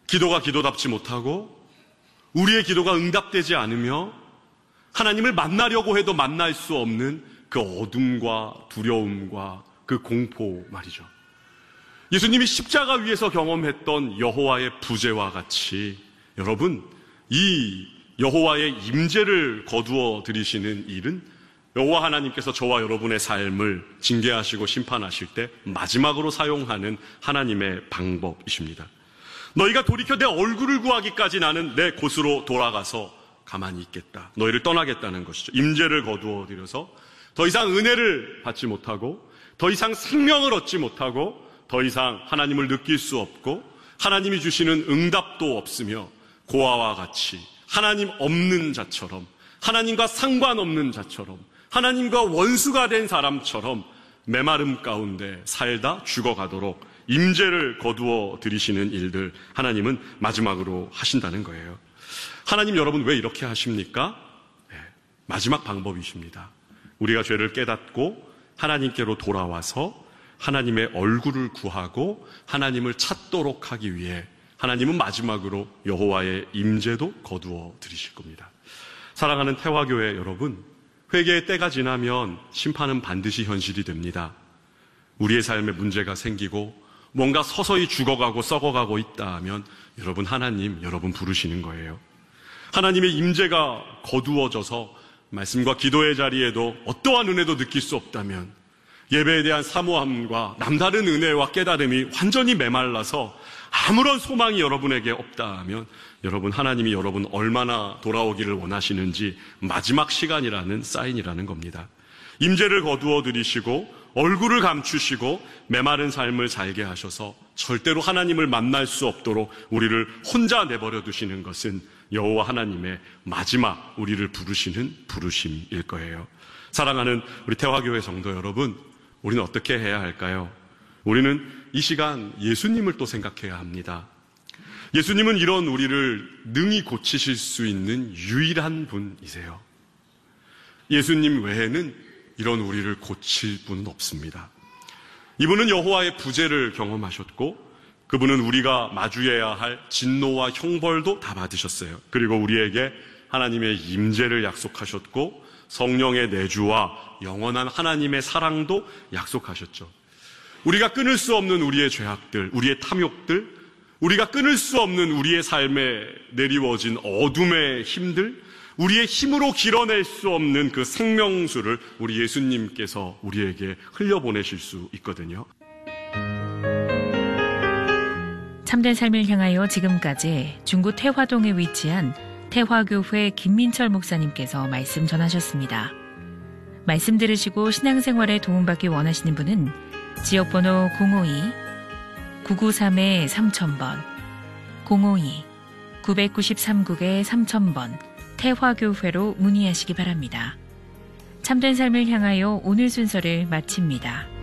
기도가 기도답지 못하고 우리의 기도가 응답되지 않으며 하나님을 만나려고 해도 만날 수 없는 그 어둠과 두려움과 그 공포 말이죠. 예수님이 십자가 위에서 경험했던 여호와의 부재와 같이 여러분, 이 여호와의 임재를 거두어 들이시는 일은 여호와 하나님께서 저와 여러분의 삶을 징계하시고 심판하실 때 마지막으로 사용하는 하나님의 방법이십니다. 너희가 돌이켜 내 얼굴을 구하기까지 나는 내 곳으로 돌아가서 가만히 있겠다. 너희를 떠나겠다는 것이죠. 임재를 거두어 들여서 더 이상 은혜를 받지 못하고 더 이상 생명을 얻지 못하고 더 이상 하나님을 느낄 수 없고 하나님이 주시는 응답도 없으며 고아와 같이 하나님 없는 자처럼 하나님과 상관없는 자처럼 하나님과 원수가 된 사람처럼 메마름 가운데 살다 죽어가도록 임재를 거두어 들이시는 일들 하나님은 마지막으로 하신다는 거예요. 하나님 여러분 왜 이렇게 하십니까? 마지막 방법이십니다. 우리가 죄를 깨닫고 하나님께로 돌아와서 하나님의 얼굴을 구하고 하나님을 찾도록 하기 위해 하나님은 마지막으로 여호와의 임재도 거두어 들이실 겁니다. 사랑하는 태화교회 여러분, 회개의 때가 지나면 심판은 반드시 현실이 됩니다. 우리의 삶에 문제가 생기고 뭔가 서서히 죽어가고 썩어가고 있다 하면 여러분 하나님 여러분 부르시는 거예요. 하나님의 임재가 거두어져서 말씀과 기도의 자리에도 어떠한 은혜도 느낄 수 없다면 예배에 대한 사모함과 남다른 은혜와 깨달음이 완전히 메말라서 아무런 소망이 여러분에게 없다 하면 여러분 하나님이 여러분 얼마나 돌아오기를 원하시는지 마지막 시간이라는 사인이라는 겁니다. 임재를 거두어 들이시고 얼굴을 감추시고 메마른 삶을 살게 하셔서 절대로 하나님을 만날 수 없도록 우리를 혼자 내버려 두시는 것은 여호와 하나님의 마지막 우리를 부르시는 부르심일 거예요. 사랑하는 우리 태화교회 성도 여러분, 우리는 어떻게 해야 할까요? 우리는 이 시간 예수님을 또 생각해야 합니다. 예수님은 이런 우리를 능히 고치실 수 있는 유일한 분이세요. 예수님 외에는 이런 우리를 고칠 분은 없습니다. 이분은 여호와의 부재를 경험하셨고 그분은 우리가 마주해야 할 진노와 형벌도 다 받으셨어요. 그리고 우리에게 하나님의 임재를 약속하셨고 성령의 내주와 영원한 하나님의 사랑도 약속하셨죠. 우리가 끊을 수 없는 우리의 죄악들, 우리의 탐욕들, 우리가 끊을 수 없는 우리의 삶에 내리워진 어둠의 힘들, 우리의 힘으로 길어낼 수 없는 그 생명수를 우리 예수님께서 우리에게 흘려보내실 수 있거든요. 참된 삶을 향하여 지금까지 중구 태화동에 위치한 태화교회 김민철 목사님께서 말씀 전하셨습니다. 말씀 들으시고 신앙생활에 도움받기 원하시는 분은 지역번호 052-993-3000번, 052-993국에-3000번 태화교회로 문의하시기 바랍니다. 참된 삶을 향하여 오늘 순서를 마칩니다.